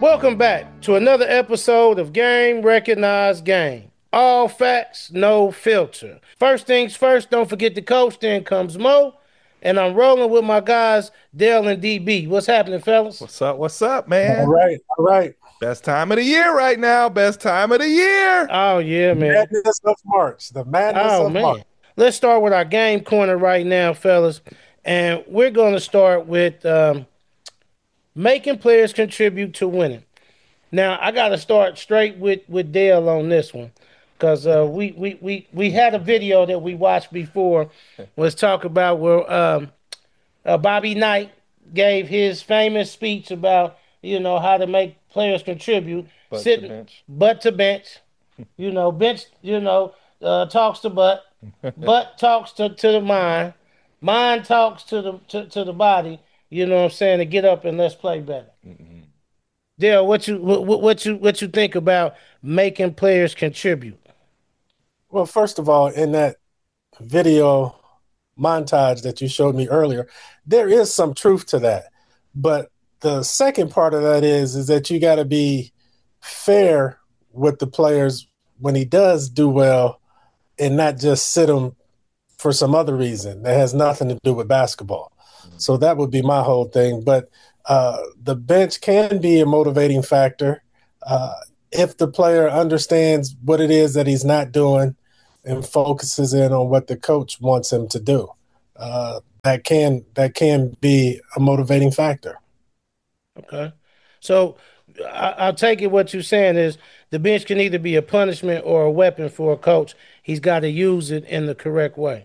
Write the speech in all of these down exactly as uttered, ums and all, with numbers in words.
Welcome back to another episode of Game Recognized Game. All facts, no filter. First things first, don't forget the coach, then comes Mo. And I'm rolling with my guys, Dale and D B. What's happening, fellas? What's up? What's up, All man? right, all right. Best time of the year right now. Best time of the year. Oh, yeah, man. Madness of March. The madness Oh, of March. man. Let's start with our game corner right now, fellas. And we're going to start with um, making players contribute to winning. Now, I got to start straight with, with Dale on this one. Because uh, we, we, we, we had a video that we watched before was talk about where um, uh, Bobby Knight gave his famous speech about, you know, how to make players contribute. Butt to sitting, bench. butt to bench. You know, bench, you know, uh, talks to butt. Butt talks to, to the mind. Mind talks to the to, to the body. You know what I'm saying? To get up and let's play better. Dale, what you what, what you what you think about making players contribute? Well, first of all, in that video montage that you showed me earlier, there is some truth to that. But the second part of that is is that you got to be fair with the players when he does do well and not just sit him for some other reason that has nothing to do with basketball. So that would be my whole thing. But uh, the bench can be a motivating factor uh, if the player understands what it is that he's not doing and focuses in on what the coach wants him to do. Uh, that can that can be a motivating factor. Okay. So I, I'll take it what you're saying is the bench can either be a punishment or a weapon for a coach. He's got to use it in the correct way.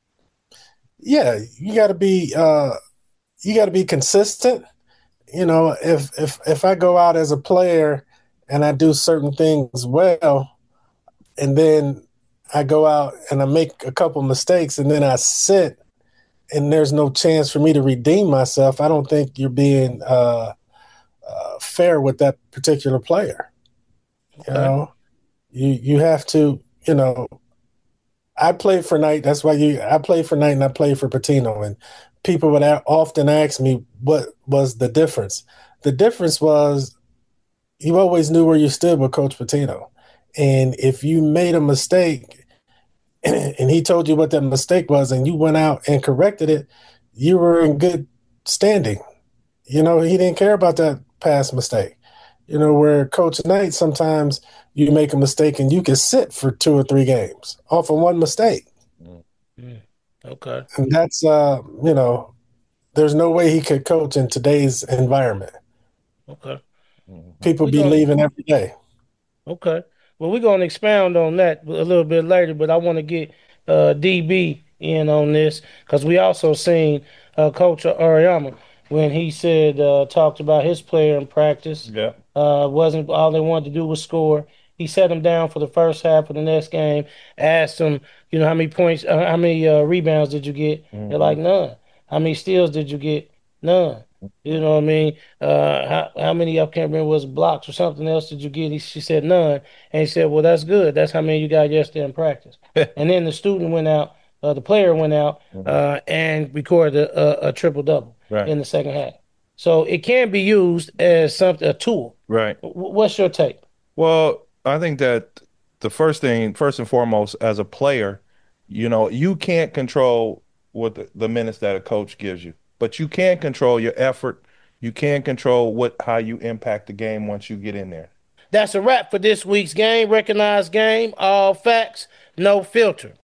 Yeah, you got to be uh, you got to be consistent. You know, if if if I go out as a player and I do certain things well, and then I go out and I make a couple mistakes, and then I sit, and there's no chance for me to redeem myself, I don't think you're being uh, uh, fair with that particular player. You Okay. know, you you have to. You know, I played for Knight. That's why you. I played for Knight and I played for Patino, and people would a- often ask me what was the difference. The difference was you always knew where you stood with Coach Patino, and if you made a mistake and he told you what that mistake was, and you went out and corrected it, you were in good standing. You know, he didn't care about that past mistake. You know, where Coach Knight, sometimes you make a mistake and you can sit for two or three games off of one mistake. Mm. Okay. And that's, uh, you know, there's no way he could coach in today's environment. Okay. People We're be gonna leaving every day. okay. Well, we're gonna expound on that a little bit later, but I want to get uh, D B in on this because we also seen uh, Coach Ariyama when he said uh, talked about his player in practice. Yeah. Uh, wasn't all they wanted to do was score. He set him down for the first half of the next game. Asked him, you know, how many points, uh, how many uh, rebounds did you get? They're like Mm-hmm. none. How many steals did you get? None. You know what I mean? Uh, how how many I can't remember was blocks or something else did you get? He, she said none, and he said, well, that's good. That's how many you got yesterday in practice. And then the student went out, uh, the player went out uh, and recorded a, a, a triple double Right. in the second half. So it can be used as something a tool. Right. W- What's your take? Well, I think that the first thing, first and foremost, as a player, you know, you can't control what the, the minutes that a coach gives you, but you can control your effort. You can control what how you impact the game once you get in there. That's a wrap for this week's game. Recognized game, all facts, no filter.